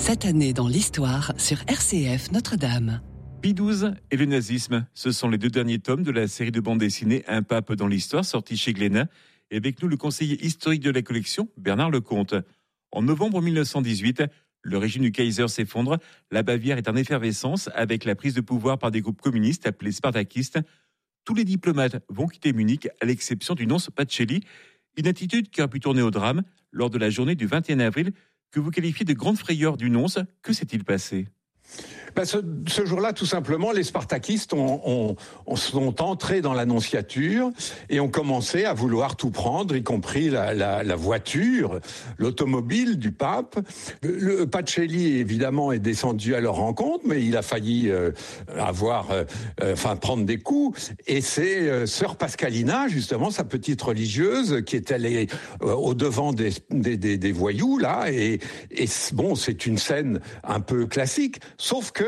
Cette année dans l'histoire sur RCF Notre-Dame. Pie XII et le nazisme, ce sont les deux derniers tomes de la série de bandes dessinées Un pape dans l'histoire, sortie chez Glénat. Et avec nous, le conseiller historique de la collection, Bernard Lecomte. En novembre 1918, le régime du Kaiser s'effondre. La Bavière est en effervescence avec la prise de pouvoir par des groupes communistes appelés spartakistes. Tous les diplomates vont quitter Munich, à l'exception du nonce Pacelli. Une attitude qui aurait pu tourner au drame lors de la journée du 21 avril, que vous qualifiez de grande frayeur du nonce. Que s'est-il passé ? Ce jour-là, tout simplement, les spartakistes sont entrés dans l'annonciature et ont commencé à vouloir tout prendre, y compris la voiture, l'automobile du pape. Le Pacelli, évidemment, est descendu à leur rencontre, mais il a failli prendre des coups. Et c'est sœur Pascalina, justement, sa petite religieuse, qui est allée au-devant des voyous, là. Et bon, c'est une scène un peu classique, sauf que